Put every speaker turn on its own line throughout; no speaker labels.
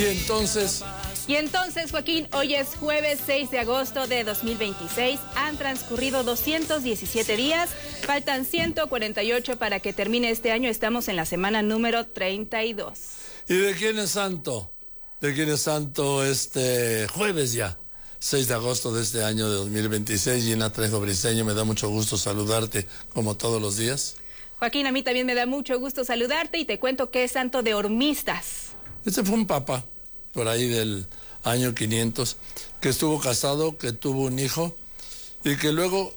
Y entonces, Joaquín, hoy es jueves 6 de agosto de 2026. Han transcurrido 217 días. Faltan 148 para que termine este año. Estamos en la semana número 32.
¿Y de quién es santo? ¿De quién es santo este jueves ya? 6 de agosto de este año de 2026. Gina Trejo Briceño, me da mucho gusto saludarte como todos los días.
Joaquín, a mí también me da mucho gusto saludarte y te cuento que es santo de hormistas.
Este fue un papa, por ahí del año 500, que estuvo casado, que tuvo un hijo y que luego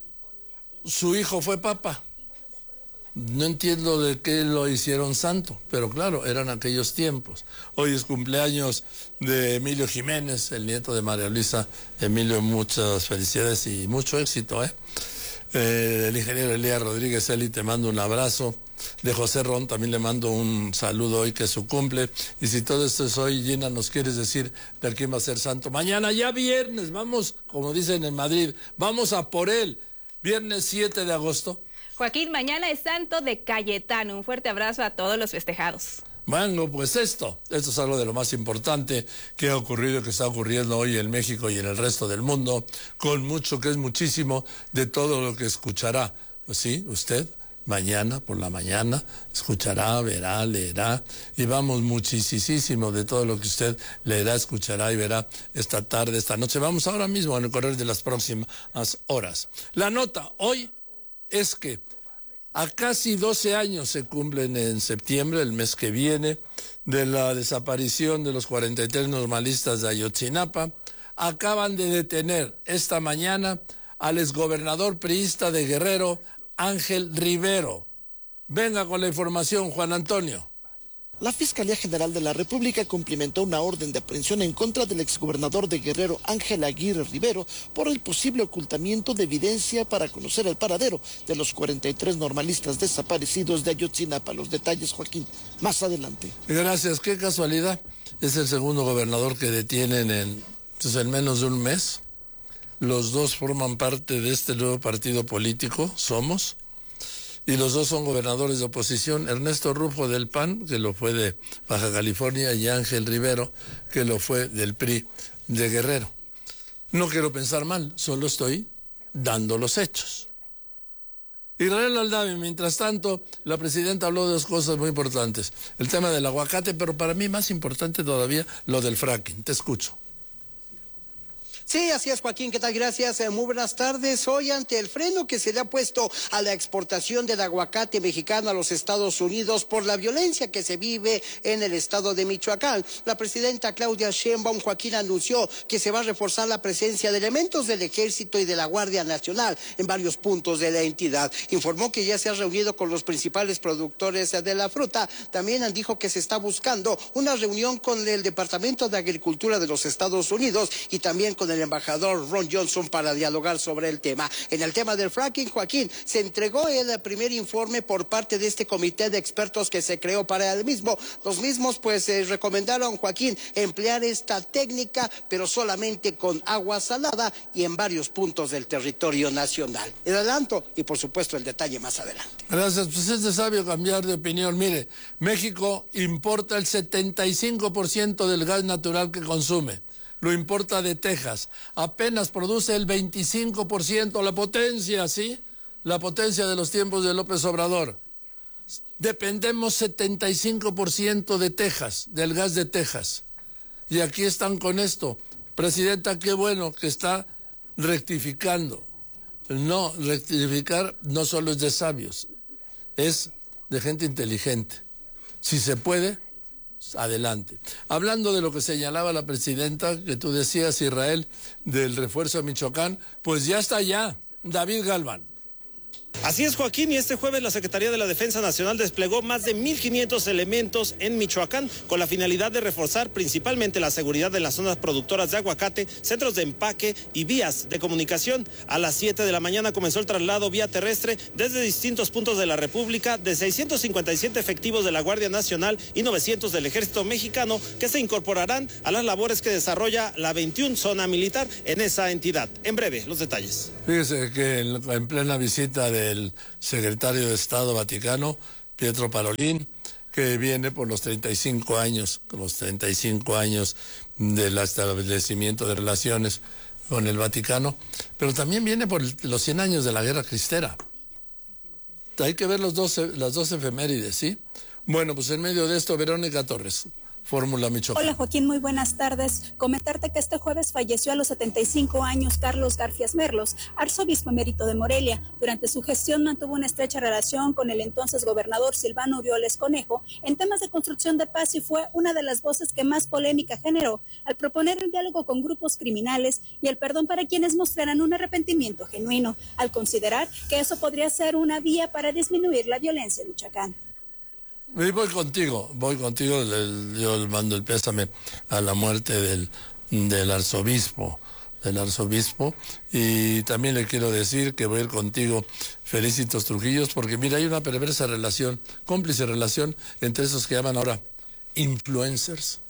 su hijo fue papa. No entiendo de qué lo hicieron santo, pero claro, eran aquellos tiempos. Hoy es cumpleaños de Emilio Jiménez, el nieto de María Luisa. Emilio, muchas felicidades y mucho éxito, el ingeniero Elías Rodríguez Eli, te mando un abrazo. De José Ron también le mando un saludo hoy, que es su cumple. Y si todo esto es hoy, Gina, ¿nos quieres decir de quién va a ser santo? Mañana, ya viernes, vamos, como dicen en Madrid, vamos a por él. Viernes 7 de agosto.
Joaquín, mañana es santo de Cayetano. Un fuerte abrazo a todos los festejados.
Bueno, pues esto es algo de lo más importante que ha ocurrido, que está ocurriendo hoy en México y en el resto del mundo, con mucho, que es muchísimo de todo lo que escuchará. Pues sí, usted mañana por la mañana escuchará, verá, leerá, y vamos muchísimo de todo lo que usted leerá, escuchará y verá esta tarde, esta noche. Vamos ahora mismo en el correr de las próximas horas. La nota hoy es que a casi 12 años se cumplen en septiembre, el mes que viene, de la desaparición de los 43 normalistas de Ayotzinapa. Acaban de detener esta mañana al exgobernador priista de Guerrero, Ángel Rivero. Venga con la información, Juan Antonio.
La Fiscalía General de la República cumplimentó una orden de aprehensión en contra del exgobernador de Guerrero, Ángel Aguirre Rivero, por el posible ocultamiento de evidencia para conocer el paradero de los 43 normalistas desaparecidos de Ayotzinapa. Los detalles, Joaquín, más adelante.
Gracias, qué casualidad. Es el segundo gobernador que detienen en menos de un mes. Los dos forman parte de este nuevo partido político, Somos. Y los dos son gobernadores de oposición, Ernesto Rufo del PAN, que lo fue de Baja California, y Ángel Rivero, que lo fue del PRI de Guerrero. No quiero pensar mal, solo estoy dando los hechos. Israel Aldave, mientras tanto, la presidenta habló de dos cosas muy importantes. El tema del aguacate, pero para mí más importante todavía lo del fracking. Te escucho.
Sí, así es, Joaquín, ¿qué tal? Gracias, muy buenas tardes. Hoy, ante el freno que se le ha puesto a la exportación del aguacate mexicano a los Estados Unidos por la violencia que se vive en el estado de Michoacán, la presidenta Claudia Sheinbaum, Joaquín, anunció que se va a reforzar la presencia de elementos del Ejército y de la Guardia Nacional en varios puntos de la entidad. Informó que ya se ha reunido con los principales productores de la fruta. También dijo que se está buscando una reunión con el Departamento de Agricultura de los Estados Unidos y también con el embajador Ron Johnson para dialogar sobre el tema. En el tema del fracking, Joaquín, se entregó el primer informe por parte de este comité de expertos que se creó para el mismo. Los mismos recomendaron, Joaquín, emplear esta técnica, pero solamente con agua salada y en varios puntos del territorio nacional. El adelanto y por supuesto el detalle más adelante.
Gracias, pues es de sabio cambiar de opinión. Mire, México importa el 75% del gas natural que consume. Lo importa de Texas. Apenas produce el 25%, la potencia, ¿sí? La potencia de los tiempos de López Obrador. Dependemos 75% de Texas, del gas de Texas. Y aquí están con esto. Presidenta, qué bueno que está rectificando. No, rectificar no solo es de sabios, es de gente inteligente. Si se puede, adelante. Hablando de lo que señalaba la presidenta, que tú decías, Israel, del refuerzo de Michoacán, pues ya está allá, David Galván.
Así es, Joaquín, y este jueves la Secretaría de la Defensa Nacional desplegó más de 1,500 elementos en Michoacán con la finalidad de reforzar principalmente la seguridad de las zonas productoras de aguacate, centros de empaque y vías de comunicación. A las 7 de la mañana comenzó el traslado vía terrestre desde distintos puntos de la República de 657 efectivos de la Guardia Nacional y 900 del Ejército Mexicano que se incorporarán a las labores que desarrolla la 21 zona militar en esa entidad. En breve, los detalles.
Fíjese que en plena visita del secretario de Estado Vaticano, Pietro Parolin, que viene por los 35 años del establecimiento de relaciones con el Vaticano, pero también viene por los 100 años de la Guerra Cristera. Hay que ver las dos efemérides, ¿sí? Bueno, pues en medio de esto, Verónica Torres, Fórmula Michoacán.
Hola Joaquín, muy buenas tardes. Comentarte que este jueves falleció a los 75 años Carlos Garfias Merlos, arzobispo emérito de Morelia. Durante su gestión mantuvo una estrecha relación con el entonces gobernador Silvano Aureoles Conejo en temas de construcción de paz y fue una de las voces que más polémica generó al proponer el diálogo con grupos criminales y el perdón para quienes mostraran un arrepentimiento genuino, al considerar que eso podría ser una vía para disminuir la violencia en Michoacán.
Y voy contigo, yo le mando el pésame a la muerte del arzobispo, y también le quiero decir que voy a ir contigo, Felicitos Trujillos, porque mira, hay una perversa relación, cómplice relación entre esos que llaman ahora influencers,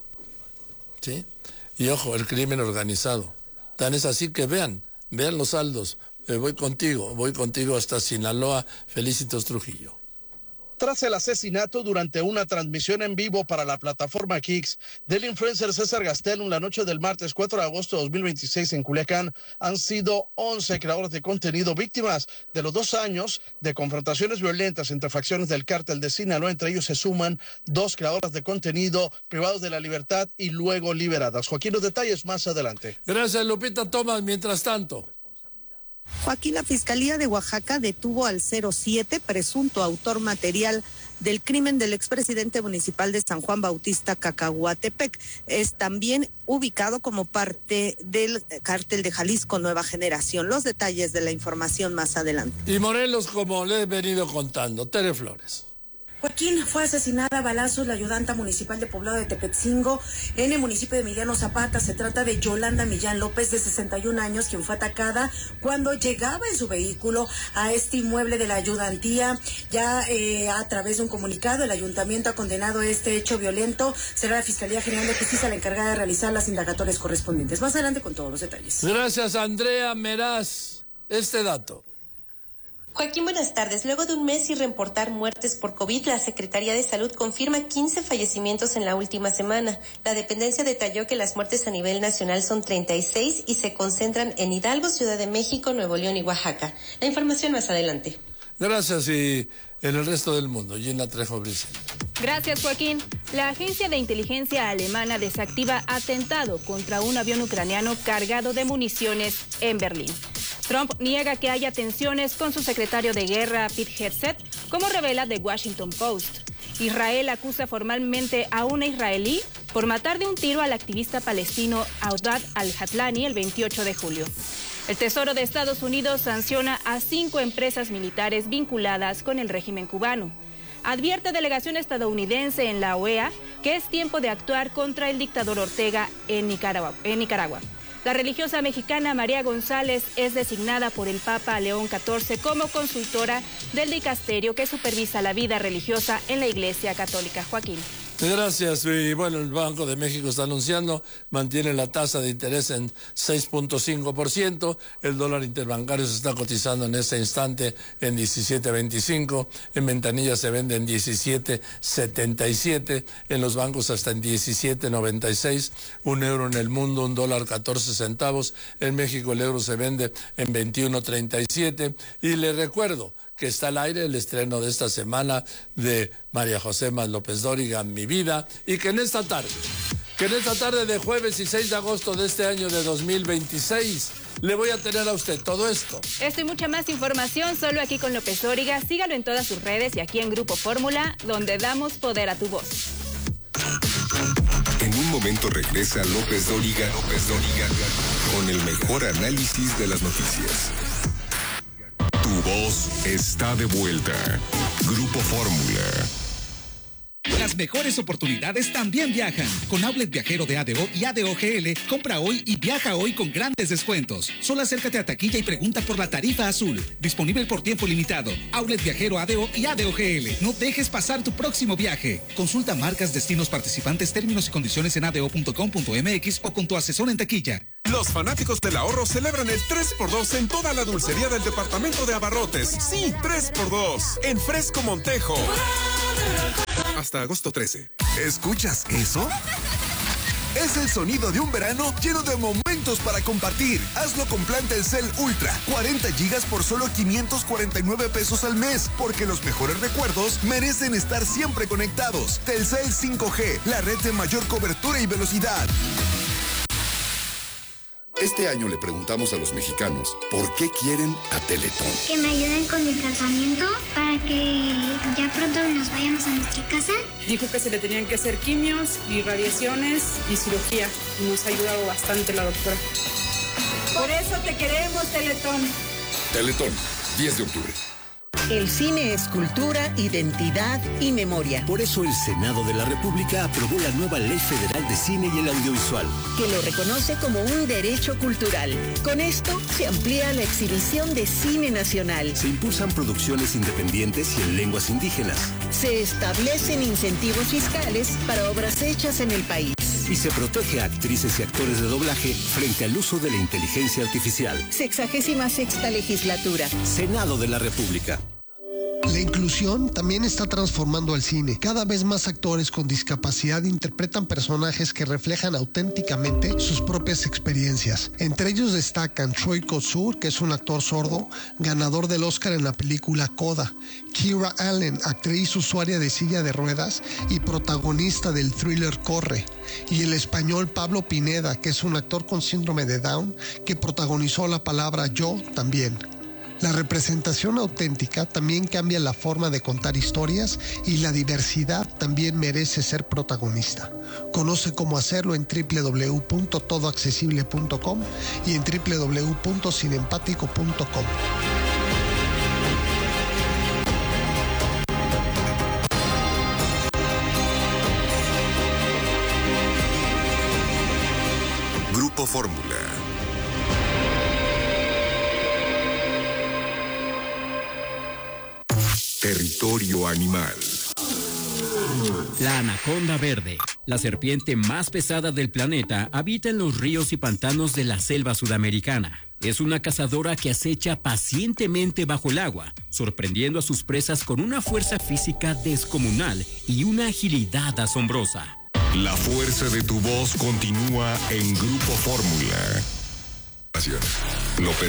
¿sí? Y ojo, el crimen organizado. Tan es así que vean los saldos. Voy contigo hasta Sinaloa, Felicitos Trujillo.
Tras el asesinato durante una transmisión en vivo para la plataforma Kicks del influencer César Gastelum la noche del martes 4 de agosto de 2026 en Culiacán, han sido 11 creadores de contenido víctimas de los 2 años de confrontaciones violentas entre facciones del cártel de Sinaloa. Entre ellos se suman 2 creadoras de contenido privados de la libertad y luego liberadas. Joaquín, los detalles más adelante.
Gracias, Lupita Tomás. Mientras tanto,
Joaquín, la Fiscalía de Oaxaca detuvo al 07, presunto autor material del crimen del expresidente municipal de San Juan Bautista Cacahuatepec. Es también ubicado como parte del cártel de Jalisco Nueva Generación. Los detalles de la información más adelante.
Y Morelos, como le he venido contando, Tere Flores.
Joaquín, fue asesinada a balazos la ayudanta municipal de Poblado de Tepetzingo, en el municipio de Emiliano Zapata. Se trata de Yolanda Millán López, de 61 años, quien fue atacada cuando llegaba en su vehículo a este inmueble de la ayudantía. Ya a través de un comunicado, el ayuntamiento ha condenado este hecho violento. Será la Fiscalía General de Justicia la encargada de realizar las indagatorias correspondientes. Más adelante con todos los detalles.
Gracias, Andrea Meraz. Este dato.
Joaquín, buenas tardes. Luego de un mes sin reportar muertes por COVID, la Secretaría de Salud confirma 15 fallecimientos en la última semana. La dependencia detalló que las muertes a nivel nacional son 36 y se concentran en Hidalgo, Ciudad de México, Nuevo León y Oaxaca. La información más adelante.
Gracias, y en el resto del mundo, Gina Trejo Briceño.
Gracias, Joaquín. La agencia de inteligencia alemana desactiva atentado contra un avión ucraniano cargado de municiones en Berlín. Trump niega que haya tensiones con su secretario de guerra, Pete Hegseth, como revela The Washington Post. Israel acusa formalmente a una israelí por matar de un tiro al activista palestino Audad al-Hatlani el 28 de julio. El Tesoro de Estados Unidos sanciona a 5 empresas militares vinculadas con el régimen cubano. Advierte delegación estadounidense en la OEA que es tiempo de actuar contra el dictador Ortega en Nicaragua. La religiosa mexicana María González es designada por el Papa León XIV como consultora del dicasterio que supervisa la vida religiosa en la Iglesia Católica. Joaquín.
Gracias. Y bueno, el Banco de México está anunciando, mantiene la tasa de interés en 6.5%, el dólar interbancario se está cotizando en este instante en 17.25, en ventanilla se vende en 17.77, en los bancos hasta en 17.96, un euro en el mundo, un dólar 14 centavos, en México el euro se vende en 21.37, y le recuerdo que está al aire el estreno de esta semana de María José López Dóriga, Mi Vida, y que en esta tarde de jueves y 6 de agosto de este año de 2026, le voy a tener a usted todo esto.
Esto y mucha más información solo aquí con López Dóriga. Sígalo en todas sus redes y aquí en Grupo Fórmula, donde damos poder a tu voz.
En un momento regresa López Dóriga con el mejor análisis de las noticias. Tu voz está de vuelta. Grupo Fórmula.
Las mejores oportunidades también viajan. Con Outlet Viajero de ADO y ADO GL, compra hoy y viaja hoy con grandes descuentos. Solo acércate a taquilla y pregunta por la tarifa azul. Disponible por tiempo limitado. Outlet Viajero ADO y ADO GL. No dejes pasar tu próximo viaje. Consulta marcas, destinos participantes, términos y condiciones en ado.com.mx o con tu asesor en taquilla.
Los fanáticos del ahorro celebran el 3x2 en toda la dulcería del departamento de Abarrotes. Sí, 3x2 en Fresco Montejo. Hasta agosto 13.
¿Escuchas eso? Es el sonido de un verano lleno de momentos para compartir. Hazlo con plan Telcel Ultra. 40 gigas por solo 549 pesos al mes. Porque los mejores recuerdos merecen estar siempre conectados. Telcel 5G, la red de mayor cobertura y velocidad.
Este año le preguntamos a los mexicanos por qué quieren a Teletón.
Que me ayuden con el tratamiento para que ya pronto nos vayamos a nuestra casa.
Dijo que se le tenían que hacer quimios y radiaciones y cirugía. Nos ha ayudado bastante la doctora.
Por eso te queremos, Teletón.
Teletón, 10 de octubre.
El cine es cultura, identidad y memoria.
Por eso el Senado de la República aprobó la nueva Ley Federal de Cine y el Audiovisual,
que lo reconoce como un derecho cultural. Con esto se amplía la exhibición de cine nacional.
Se impulsan producciones independientes y en lenguas indígenas.
Se establecen incentivos fiscales para obras hechas en el país.
Y se protege a actrices y actores de doblaje frente al uso de la inteligencia artificial.
66ª legislatura.
Senado de la República.
La inclusión también está transformando al cine. Cada vez más actores con discapacidad interpretan personajes que reflejan auténticamente sus propias experiencias. Entre ellos destacan Troy Kotsur, que es un actor sordo, ganador del Oscar en la película Coda; Kira Allen, actriz usuaria de silla de ruedas y protagonista del thriller Corre; y el español Pablo Pineda, que es un actor con síndrome de Down, que protagonizó La Palabra Yo también. La representación auténtica también cambia la forma de contar historias y la diversidad también merece ser protagonista. Conoce cómo hacerlo en www.todoaccesible.com y en www.cinempático.com.
Grupo Fórmula. Territorio animal.
La anaconda verde, la serpiente más pesada del planeta, habita en los ríos y pantanos de la selva sudamericana. Es una cazadora que acecha pacientemente bajo el agua, sorprendiendo a sus presas con una fuerza física descomunal y una agilidad asombrosa.
La fuerza de tu voz continúa en Grupo Fórmula. López